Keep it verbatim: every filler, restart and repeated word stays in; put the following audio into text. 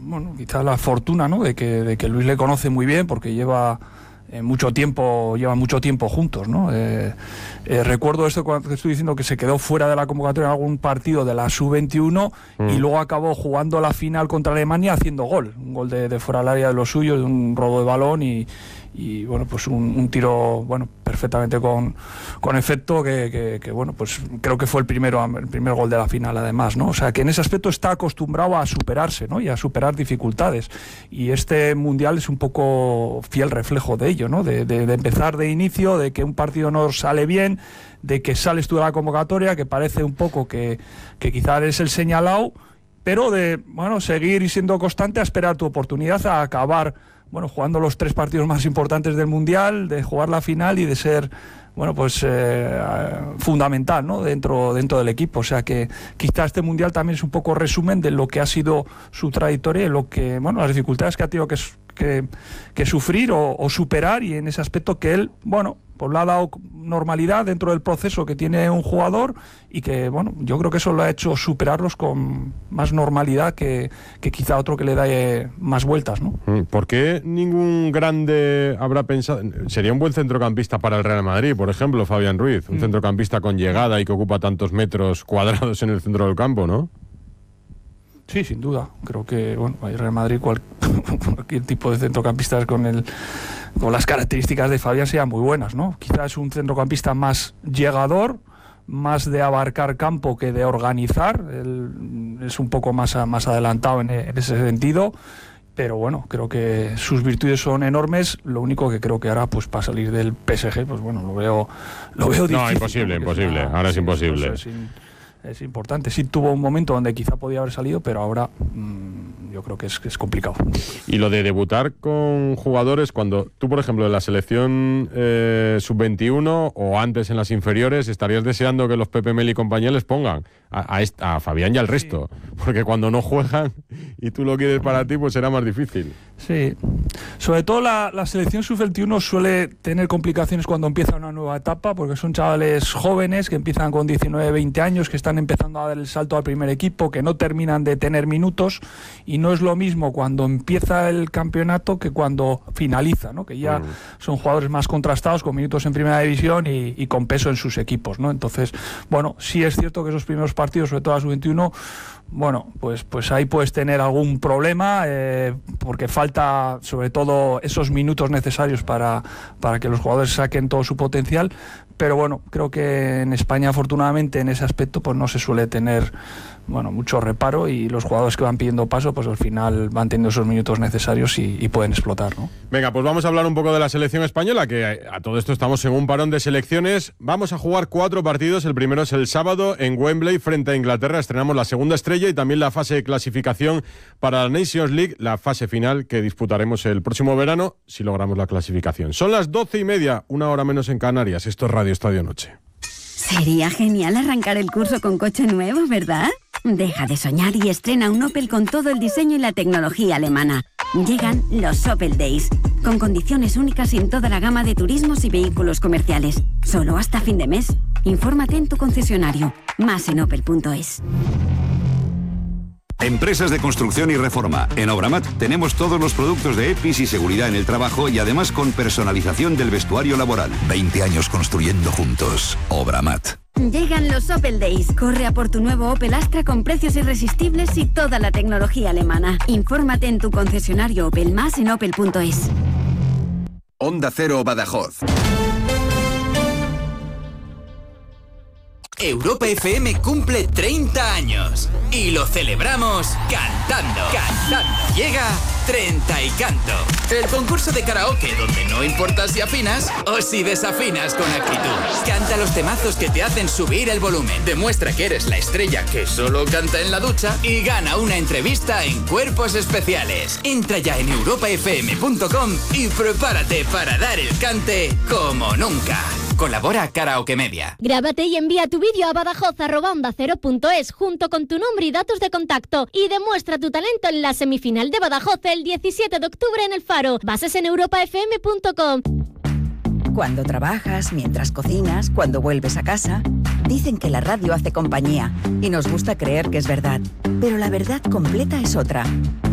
bueno, quizá la fortuna, ¿no?, de que, de que Luis le conoce muy bien, porque lleva eh, mucho tiempo, lleva mucho tiempo juntos, ¿no? Eh, eh, recuerdo esto cuando estoy diciendo que se quedó fuera de la convocatoria en algún partido de la sub veintiuno mm. y luego acabó jugando la final contra Alemania haciendo gol, un gol de, de fuera del área de los suyos, de un robo de balón y y bueno, pues un, un tiro, bueno, perfectamente con, con efecto que, que, que bueno, pues creo que fue el primero el primer gol de la final además, ¿no? O sea, que en ese aspecto está acostumbrado a superarse, ¿no?, y a superar dificultades, y este mundial es un poco fiel reflejo de ello, ¿no?, de, de, de empezar de inicio, de que un partido no sale bien, de que sales tú de la convocatoria, que parece un poco que, que quizás eres el señalado, pero de, bueno, seguir y siendo constante a esperar tu oportunidad, a acabar, bueno, jugando los tres partidos más importantes del Mundial, de jugar la final y de ser, bueno, pues eh, fundamental, ¿no?, dentro, dentro del equipo. O sea que quizá este Mundial también es un poco resumen de lo que ha sido su trayectoria y lo que, bueno, las dificultades que ha tenido que, que, que sufrir o, o superar, y en ese aspecto que él, bueno, pues le ha dado normalidad dentro del proceso que tiene un jugador, y que, bueno, yo creo que eso lo ha hecho superarlos con más normalidad que, que quizá otro que le da eh, más vueltas, ¿no? ¿Por qué ningún grande habrá pensado? Sería un buen centrocampista para el Real Madrid, por ejemplo, Fabián Ruiz, un mm. centrocampista con llegada y que ocupa tantos metros cuadrados en el centro del campo, ¿no? Sí, sin duda. Creo que, bueno, el Real Madrid, cual, cualquier tipo de centrocampistas con el con las características de Fabián sean muy buenas, ¿no? Quizás es un centrocampista más llegador, más de abarcar campo que de organizar. Él es un poco más, más adelantado en, en ese sentido. Pero bueno, creo que sus virtudes son enormes. Lo único que creo que ahora, pues para salir del P S G, pues bueno, lo veo, lo veo difícil. No, imposible, imposible. Es una, ahora es sí, imposible. Es, es, es importante. Sí tuvo un momento donde quizá podía haber salido, pero ahora mmm, yo creo que es, que es complicado. Y lo de debutar con jugadores, cuando tú, por ejemplo, en la selección eh, sub veintiuno o antes en las inferiores, estarías deseando que los Pepe Mel y compañía les pongan a, a, esta, a Fabián y al resto, sí. Porque cuando no juegan y tú lo quieres para ti, pues será más difícil. Sí, sobre todo la, la selección sub veintiuno suele tener complicaciones cuando empieza una nueva etapa, porque son chavales jóvenes que empiezan con diecinueve, veinte años, que están empezando a dar el salto al primer equipo, que no terminan de tener minutos, y no es lo mismo cuando empieza el campeonato que cuando finaliza, ¿no? Que ya mm. son jugadores más contrastados, con minutos en primera división y, y con peso en sus equipos, ¿no? Entonces, bueno, sí es cierto que esos primeros partidos, sobre todo a sub veintiuno, bueno, pues, pues ahí puedes tener algún problema, eh, porque falta sobre todo esos minutos necesarios para, para que los jugadores saquen todo su potencial. Pero bueno, creo que en España, afortunadamente, en ese aspecto pues no se suele tener, bueno, mucho reparo, y los jugadores que van pidiendo paso, pues al final van teniendo esos minutos necesarios y, y pueden explotar, ¿no? Venga, pues vamos a hablar un poco de la selección española, que a, a todo esto estamos en un parón de selecciones. Vamos a jugar cuatro partidos. El primero es el sábado en Wembley frente a Inglaterra. Estrenamos la segunda estrella y también la fase de clasificación para la Nations League, la fase final que disputaremos el próximo verano si logramos la clasificación. Son las doce y media, una hora menos en Canarias. Esto es Radio Estadio Noche. Sería genial arrancar el curso con coche nuevo, ¿verdad? Deja de soñar y estrena un Opel con todo el diseño y la tecnología alemana. Llegan los Opel Days, con condiciones únicas en toda la gama de turismos y vehículos comerciales. Solo hasta fin de mes. Infórmate en tu concesionario. Más en opel punto es. Empresas de construcción y reforma. En Obramat tenemos todos los productos de EPIs y seguridad en el trabajo, y además con personalización del vestuario laboral. veinte años construyendo juntos. Obramat. Llegan los Opel Days. Corre a por tu nuevo Opel Astra con precios irresistibles y toda la tecnología alemana. Infórmate en tu concesionario Opel. Más en opel punto es. Onda Cero Badajoz. Europa F M cumple treinta años y lo celebramos cantando. Cantando. Llega Treinta y Canto, el concurso de karaoke donde no importa si afinas o si desafinas con actitud. Canta los temazos que te hacen subir el volumen. Demuestra que eres la estrella que solo canta en la ducha y gana una entrevista en Cuerpos Especiales. Entra ya en europa f m punto com y prepárate para dar el cante como nunca. Colabora Karaoke Media. Grábate y envía tu vídeo a badajoz arroba onda cero punto es junto con tu nombre y datos de contacto y demuestra tu talento en la semifinal de Badajoz el diecisiete de octubre en El Faro. Bases en europa f m punto com. Cuando trabajas, mientras cocinas, cuando vuelves a casa, dicen que la radio hace compañía y nos gusta creer que es verdad, pero la verdad completa es otra.